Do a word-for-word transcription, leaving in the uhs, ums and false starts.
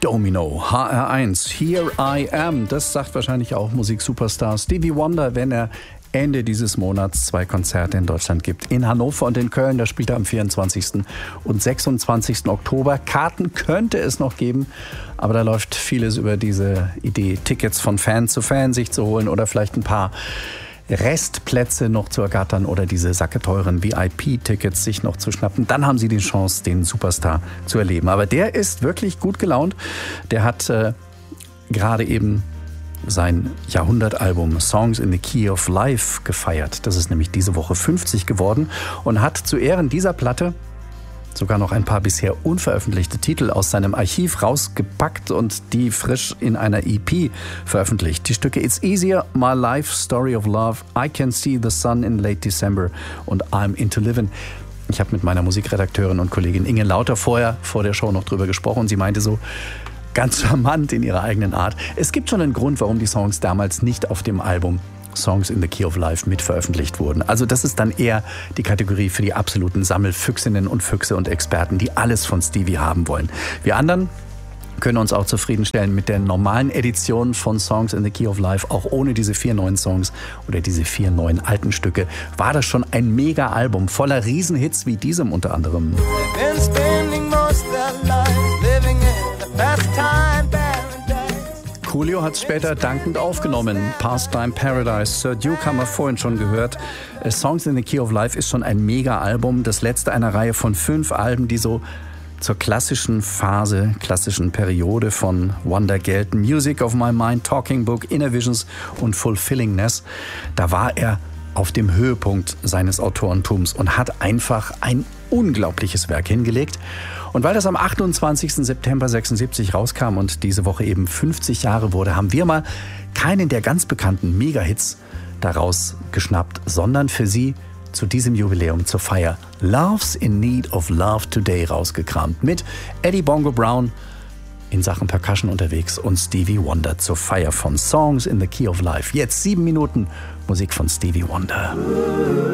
Domino, H R eins, Here I Am. Das sagt wahrscheinlich auch Musiksuperstar Stevie Wonder, wenn er Ende dieses Monats zwei Konzerte in Deutschland gibt. In Hannover und in Köln, da spielt er am vierundzwanzigsten und sechsundzwanzigsten Oktober. Karten könnte es noch geben, aber da läuft vieles über diese Idee, Tickets von Fan zu Fan sich zu holen oder vielleicht ein paar Restplätze noch zu ergattern oder diese sacketeuren V I P-Tickets sich noch zu schnappen. Dann haben Sie die Chance, den Superstar zu erleben. Aber der ist wirklich gut gelaunt. Der hat äh, gerade eben sein Jahrhundertalbum Songs in the Key of Life gefeiert. Das ist nämlich diese Woche fünfzig geworden und hat zu Ehren dieser Platte sogar noch ein paar bisher unveröffentlichte Titel aus seinem Archiv rausgepackt und die frisch in einer E P veröffentlicht. Die Stücke It's Easier, My Life, Story of Love, I Can See the Sun in Late December und I'm Into Livin'. Ich habe mit meiner Musikredakteurin und Kollegin Inge Lauter vorher vor der Show noch drüber gesprochen und sie meinte so, ganz charmant in ihrer eigenen Art. Es gibt schon einen Grund, warum die Songs damals nicht auf dem Album Songs in the Key of Life mit veröffentlicht wurden. Also das ist dann eher die Kategorie für die absoluten Sammelfüchsinnen und Füchse und Experten, die alles von Stevie haben wollen. Wir anderen können uns auch zufriedenstellen mit der normalen Edition von Songs in the Key of Life, auch ohne diese vier neuen Songs oder diese vier neuen alten Stücke. War das schon ein Mega-Album voller Riesenhits wie diesem unter anderem. Coolio hat es später dankend aufgenommen. Pastime Paradise, Sir Duke haben wir vorhin schon gehört. Songs in the Key of Life ist schon ein Mega-Album. Das letzte einer Reihe von fünf Alben, die so zur klassischen Phase, klassischen Periode von Wonder gelten. Music of My Mind, Talking Book, Inner Visions und Fulfillingness. Da war er auf dem Höhepunkt seines Autorentums und hat einfach ein unglaubliches Werk hingelegt. Und weil das am achtundzwanzigsten September sechsundsiebzig rauskam und diese Woche eben fünfzig Jahre wurde, haben wir mal keinen der ganz bekannten Mega-Hits daraus geschnappt, sondern für Sie zu diesem Jubiläum zur Feier Love's in Need of Love Today rausgekramt. Mit Eddie Bongo Brown in Sachen Percussion unterwegs und Stevie Wonder zur Feier von Songs in the Key of Life. Jetzt sieben Minuten Musik von Stevie Wonder.